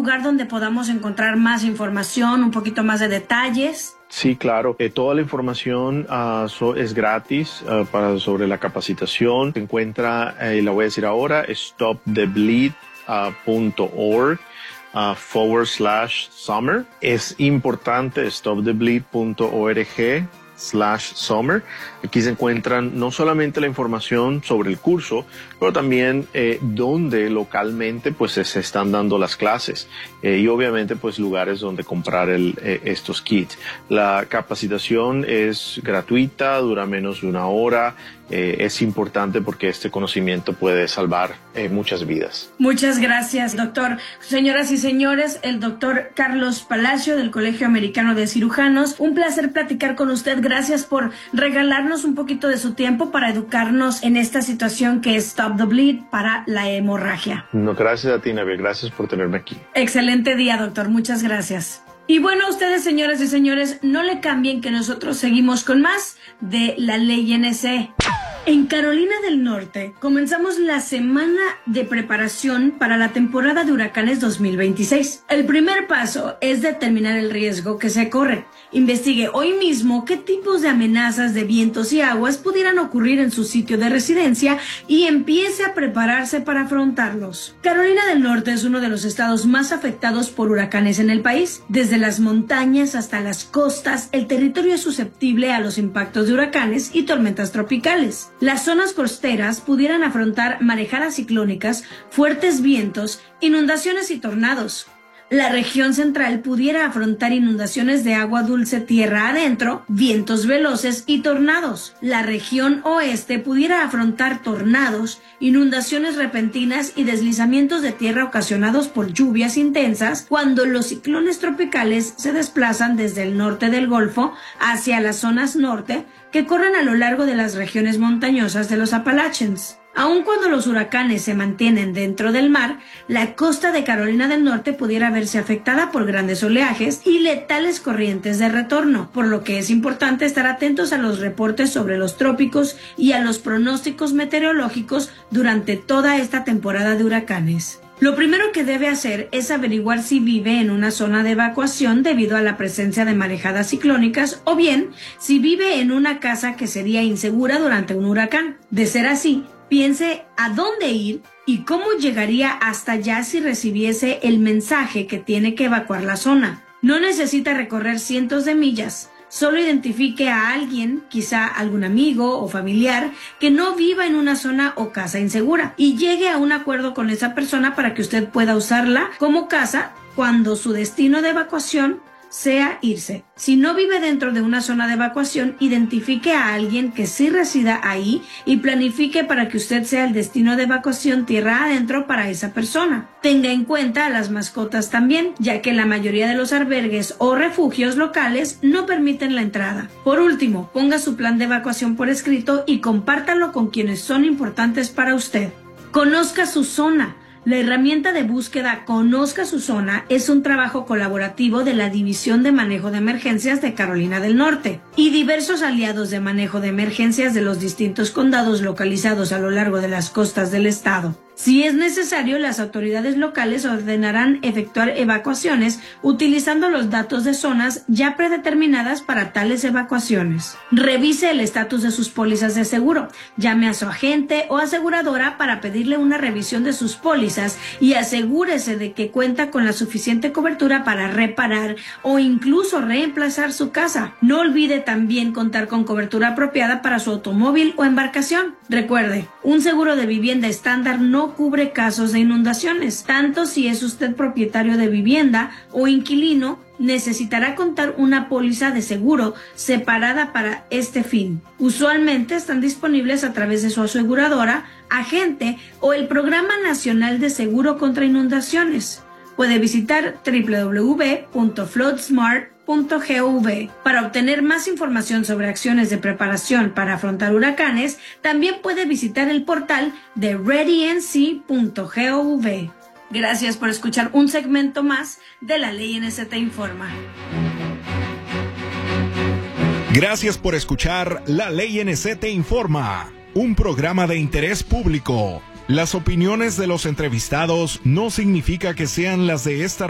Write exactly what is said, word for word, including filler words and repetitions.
lugar donde podamos encontrar más información, un poquito más de detalles? Sí, claro. Eh, toda la información uh, so, es gratis uh, para, sobre la capacitación. Se encuentra, eh, la voy a decir ahora, stop the bleed punto org uh, forward slash summer. Es importante, stop the bleed punto org slash summer. Aquí se encuentran no solamente la información sobre el curso, pero también eh, donde localmente pues se están dando las clases eh, y obviamente pues lugares donde comprar el, eh, estos kits. La capacitación es gratuita, dura menos de una hora. Eh, es importante porque este conocimiento puede salvar eh, muchas vidas. Muchas gracias, doctor. Señoras y señores, el doctor Carlos Palacio del Colegio Americano de Cirujanos. Un placer platicar con usted. Gracias por regalarnos un poquito de su tiempo para educarnos en esta situación que es Stop the Bleed para la hemorragia. No, gracias a ti, Nadia. Gracias por tenerme aquí. Excelente día, doctor. Muchas gracias. Y bueno, ustedes, señoras y señores, no le cambien que nosotros seguimos con más de la ley N C. En Carolina del Norte comenzamos la semana de preparación para la temporada de huracanes dos mil veintiséis. El primer paso es determinar el riesgo que se corre. Investigue hoy mismo qué tipos de amenazas de vientos y aguas pudieran ocurrir en su sitio de residencia y empiece a prepararse para afrontarlos. Carolina del Norte es uno de los estados más afectados por huracanes en el país. Desde las montañas hasta las costas, el territorio es susceptible a los impactos de huracanes y tormentas tropicales. Las zonas costeras pudieran afrontar marejadas ciclónicas, fuertes vientos, inundaciones y tornados. La región central pudiera afrontar inundaciones de agua dulce tierra adentro, vientos veloces y tornados. La región oeste pudiera afrontar tornados, inundaciones repentinas y deslizamientos de tierra ocasionados por lluvias intensas cuando los ciclones tropicales se desplazan desde el norte del Golfo hacia las zonas norte que corren a lo largo de las regiones montañosas de los Appalachians. Aun cuando los huracanes se mantienen dentro del mar, la costa de Carolina del Norte pudiera verse afectada por grandes oleajes y letales corrientes de retorno, por lo que es importante estar atentos a los reportes sobre los trópicos y a los pronósticos meteorológicos durante toda esta temporada de huracanes. Lo primero que debe hacer es averiguar si vive en una zona de evacuación debido a la presencia de marejadas ciclónicas o bien si vive en una casa que sería insegura durante un huracán. De ser así, piense a dónde ir y cómo llegaría hasta allá si recibiese el mensaje que tiene que evacuar la zona. No necesita recorrer cientos de millas. Solo identifique a alguien, quizá algún amigo o familiar, que no viva en una zona o casa insegura y llegue a un acuerdo con esa persona para que usted pueda usarla como casa cuando su destino de evacuación sea irse. Si no vive dentro de una zona de evacuación, identifique a alguien que sí resida ahí y planifique para que usted sea el destino de evacuación tierra adentro para esa persona. Tenga en cuenta a las mascotas también, ya que la mayoría de los albergues o refugios locales no permiten la entrada. Por último, ponga su plan de evacuación por escrito y compártalo con quienes son importantes para usted. Conozca su zona. La herramienta de búsqueda Conozca su zona es un trabajo colaborativo de la División de Manejo de Emergencias de Carolina del Norte y diversos aliados de manejo de emergencias de los distintos condados localizados a lo largo de las costas del estado. Si es necesario, las autoridades locales ordenarán efectuar evacuaciones utilizando los datos de zonas ya predeterminadas para tales evacuaciones. Revise el estatus de sus pólizas de seguro. Llame a su agente o aseguradora para pedirle una revisión de sus pólizas y asegúrese de que cuenta con la suficiente cobertura para reparar o incluso reemplazar su casa. No olvide también contar con cobertura apropiada para su automóvil o embarcación. Recuerde, un seguro de vivienda estándar no cubre casos de inundaciones. Tanto si es usted propietario de vivienda o inquilino, necesitará contar una póliza de seguro separada para este fin. Usualmente están disponibles a través de su aseguradora, agente o el Programa Nacional de Seguro contra Inundaciones. Puede visitar doble u doble u doble u punto floodsmart punto gov. Para obtener más información sobre acciones de preparación para afrontar huracanes, también puede visitar el portal de ready n c punto gov. Gracias por escuchar un segmento más de La Ley N C Te Informa. Gracias por escuchar La Ley N C Te Informa, un programa de interés público. Las opiniones de los entrevistados no significa que sean las de esta